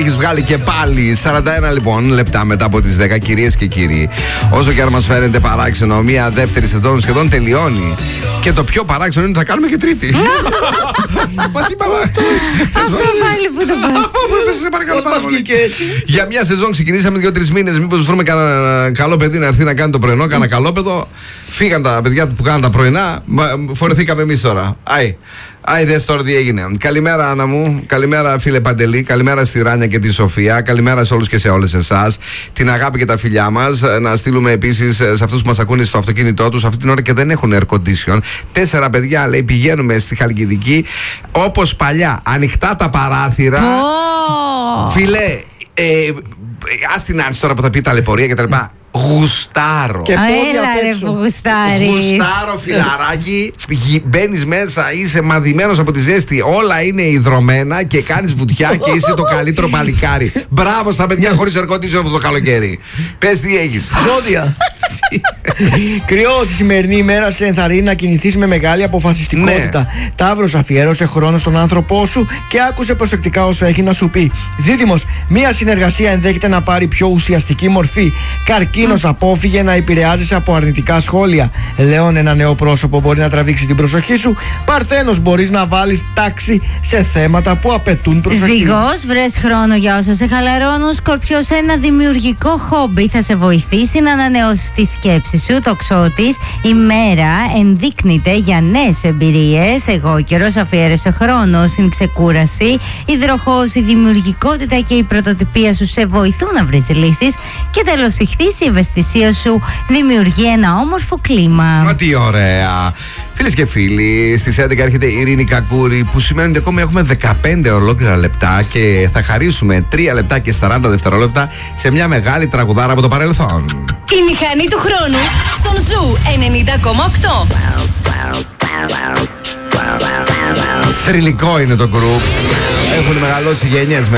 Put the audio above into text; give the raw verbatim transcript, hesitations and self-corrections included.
έχεις βγάλει και πάλι. σαράντα ένα λοιπόν λεπτά μετά από τις δέκα, κυρίες και κύριοι. Όσο και αν μας φαίνεται παράξενο, μια δεύτερη σεζόν σχεδόν τελειώνει. Και το πιο παράξενο είναι ότι θα κάνουμε και τρίτη. Μα τι πάμε. Αυτό πάλι που το πας. Σε παρακαλώ πάρα πολύ. Για μια σεζόν ξεκινήσαμε δύο-τρεις μήνες. Μήπως βρούμε κανένα καλό παιδί να έρθει να κάνει το πρωινό, κανένα καλό παιδό. Φύγαν τα παιδιά που κάναν τα πρωινά. Φορεθήκαμε εμείς τώρα. Άι. Άι, δες τώρα τι έγινε. Καλημέρα, Άννα μου. Καλημέρα, φίλε Παντελή. Καλημέρα στη Ράνια και τη Σοφία. Καλημέρα σε όλους και σε όλες εσάς. Την αγάπη και τα φιλιά μας. Να στείλουμε επίσης σε αυτούς που μας ακούνε στο αυτοκίνητό τους αυτή την ώρα και δεν έχουν air condition. Τέσσερα παιδιά, λέει, πηγαίνουμε στη Χαλκιδική. Όπως παλιά, ανοιχτά τα παράθυρα. Oh. Φιλέ, ε, ας την Άνση τώρα που θα πει ταλαιπωρία κτλ. Γουστάρω. Και έλα ρε που γουστάρει. Γουστάρω, φιλαράκι. Μπαίνεις μέσα, είσαι μαδημένος από τη ζέστη. Όλα είναι υδρωμένα και κάνεις βουτιά και είσαι το καλύτερο παλικάρι. Μπράβο στα παιδιά χωρίς air condition αυτό το καλοκαίρι. Πες τι έχεις. Ζώδια. Κρυός, η σημερινή ημέρα σε ενθαρρύνει να κινηθείς με μεγάλη αποφασιστικότητα. Ναι. Ταύρος, αφιέρωσε χρόνο στον άνθρωπό σου και άκουσε προσεκτικά όσο έχει να σου πει. Δίδυμος, μία συνεργασία ενδέχεται να πάρει πιο ουσιαστική μορφή. Καρκίνος, mm. απόφυγε να επηρεάζεσαι από αρνητικά σχόλια. Λέων, ένα νέο πρόσωπο μπορεί να τραβήξει την προσοχή σου. Παρθένος, μπορείς να βάλεις τάξη σε θέματα που απαιτούν προσοχή. Ζυγός, βρες χρόνο για όσα σε χαλαρώνουν. Σκορπιός, ένα δημιουργικό χόμπι θα σε βοηθήσει να ανανεώσεις τη σκέψη σου. Τοξότης, η μέρα ενδείκνυται για νέες εμπειρίες. Εγώ καιρός, αφιέρεσε χρόνο στην ξεκούραση. Υδροχόος, η δημιουργικότητα και η πρωτοτυπία σου σε βοηθούν να βρεις λύσεις. Και τέλος, ηχθής, η ευαισθησία σου δημιουργεί ένα όμορφο κλίμα. Μα τι ωραία! Φίλες και φίλοι, στις έντεκα έρχεται η Ειρήνη Κακούρη, που σημαίνει ότι ακόμα έχουμε δεκαπέντε ολόκληρα λεπτά και θα χαρίσουμε τρία λεπτά και σαράντα δευτερόλεπτα σε μια μεγάλη τραγουδάρα από το παρελθόν. Η μηχανή του χρόνου στον Ζου ενενήντα κόμμα οκτώ. Θρυλικό είναι το γκρουπ. Έχουν μεγαλώσει γενιές με